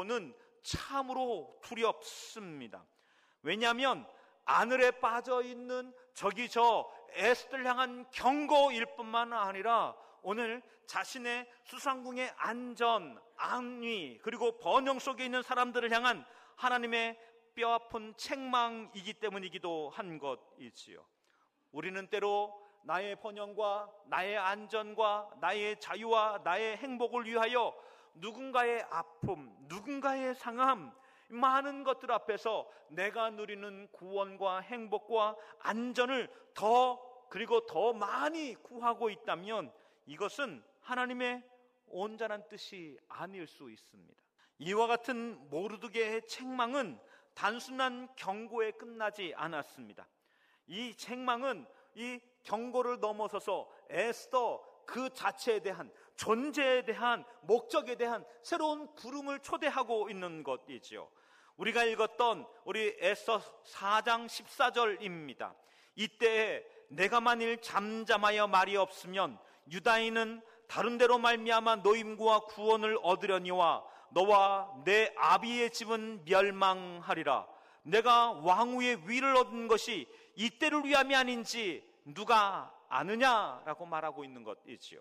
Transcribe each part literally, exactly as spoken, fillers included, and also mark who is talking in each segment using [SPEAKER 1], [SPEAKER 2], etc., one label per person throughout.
[SPEAKER 1] 구호는 참으로 두렵습니다. 왜냐하면 아늘에 빠져있는 저기 저 에스더를 향한 경고일 뿐만 아니라 오늘 자신의 수상궁의 안전, 안위, 그리고 번영 속에 있는 사람들을 향한 하나님의 뼈아픈 책망이기 때문이기도 한 것이지요. 우리는 때로 나의 번영과 나의 안전과 나의 자유와 나의 행복을 위하여 누군가의 아픔, 누군가의 상함, 많은 것들 앞에서 내가 누리는 구원과 행복과 안전을 더 그리고 더 많이 구하고 있다면 이것은 하나님의 온전한 뜻이 아닐 수 있습니다. 이와 같은 모르드게의 책망은 단순한 경고에 끝나지 않았습니다. 이 책망은 이 경고를 넘어서서 에스더 그 자체에 대한, 존재에 대한, 목적에 대한 새로운 부름을 초대하고 있는 것이지요. 우리가 읽었던 우리 에스더 사 장 십사 절입니다. 이때 내가 만일 잠잠하여 말이 없으면 유다인은 다른 데로 말미암아 노임과 구원을 얻으려니와 너와 내 아비의 집은 멸망하리라. 내가 왕후의 위를 얻은 것이 이때를 위함이 아닌지 누가 아느냐라고 말하고 있는 것이지요.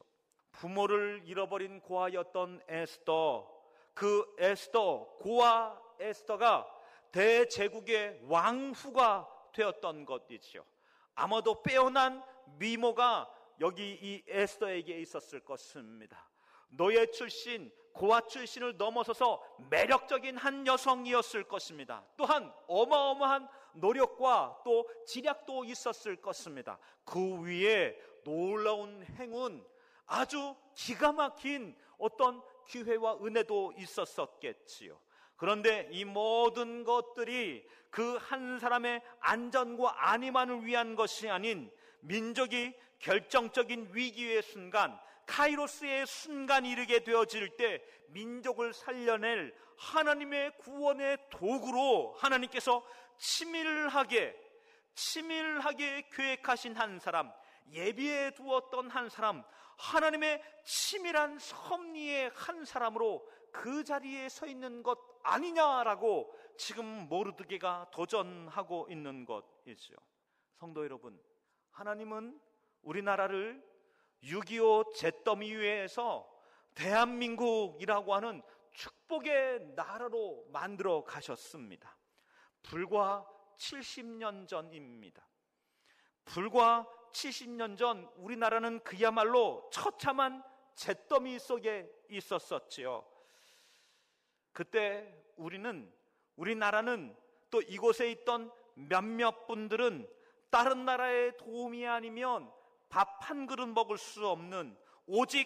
[SPEAKER 1] 부모를 잃어버린 고아였던 에스더, 그 에스더, 고아 에스더가 대제국의 왕후가 되었던 것이지요. 아마도 빼어난 미모가 여기 이 에스더에게 있었을 것입니다. 노예 출신, 고아 출신을 넘어서서 매력적인 한 여성이었을 것입니다. 또한 어마어마한 노력과 또 지략도 있었을 것입니다. 그 위에 놀라운 행운, 아주 기가 막힌 어떤 기회와 은혜도 있었었겠지요. 그런데 이 모든 것들이 그 한 사람의 안전과 안위만을 위한 것이 아닌 민족이 결정적인 위기의 순간, 카이로스의 순간이 이르게 되어질 때 민족을 살려낼 하나님의 구원의 도구로 하나님께서 치밀하게 치밀하게 계획하신 한 사람, 예비해 두었던 한 사람, 하나님의 치밀한 섭리의 한 사람으로 그 자리에 서 있는 것 아니냐라고 지금 모르드게가 도전하고 있는 것이죠. 성도 여러분, 하나님은 우리나라를 육이오 잿더미 위에서 대한민국이라고 하는 축복의 나라로 만들어 가셨습니다. 불과 칠십 년 전입니다. 불과 칠십 년 전 우리나라는 그야말로 처참한 잿더미 속에 있었었지요. 그때 우리는, 우리나라는 또 이곳에 있던 몇몇 분들은 다른 나라의 도움이 아니면 밥 한 그릇 먹을 수 없는 오직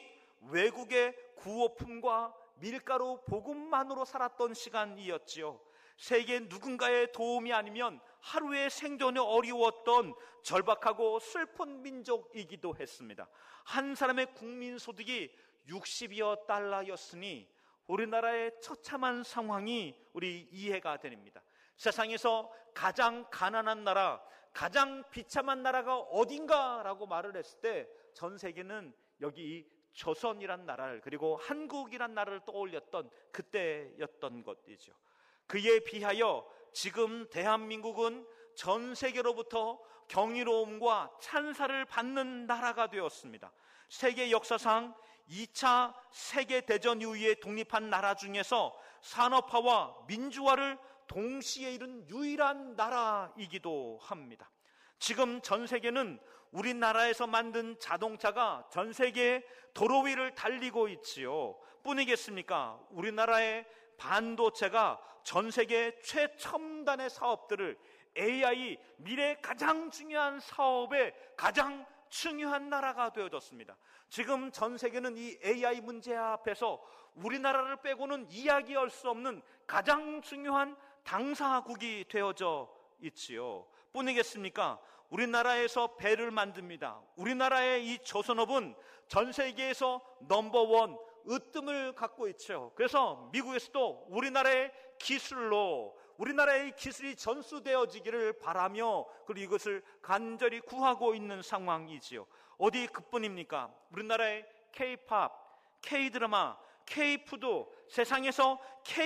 [SPEAKER 1] 외국의 구호품과 밀가루 보급만으로 살았던 시간이었지요. 세계 누군가의 도움이 아니면 하루의 생존이 어려웠던 절박하고 슬픈 민족이기도 했습니다. 한 사람의 국민 소득이 육십여 달러였으니 우리나라의 처참한 상황이 우리 이해가 됩니다. 세상에서 가장 가난한 나라, 가장 비참한 나라가 어딘가라고 말을 했을 때 전 세계는 여기 조선이란 나라를, 그리고 한국이란 나라를 떠올렸던 그때였던 것이죠. 그에 비하여 지금 대한민국은 전 세계로부터 경이로움과 찬사를 받는 나라가 되었습니다. 세계 역사상 이 차 세계대전 이후에 독립한 나라 중에서 산업화와 민주화를 동시에 이룬 유일한 나라이기도 합니다. 지금 전 세계는 우리나라에서 만든 자동차가 전 세계 도로 위를 달리고 있지요. 뿐이겠습니까? 우리나라의 반도체가 전 세계 최첨단의 사업들을, 에이아이, 미래의 가장 중요한 사업의 가장 중요한 나라가 되어졌습니다. 지금 전 세계는 이 에이아이 문제 앞에서 우리나라를 빼고는 이야기할 수 없는 가장 중요한 당사국이 되어져 있지요. 뿐이겠습니까? 우리나라에서 배를 만듭니다. 우리나라의 이 조선업은 전 세계에서 넘버원 으뜸을 갖고 있죠. 그래서 미국에서도 우리나라의 기술로, 우리나라의 기술이 전수되어지기를 바라며 그리고 이것을 간절히 구하고 있는 상황이지요. 어디 그뿐입니까? 우리나라의 K-팝, K-드라마, K-푸드, 세상에서 K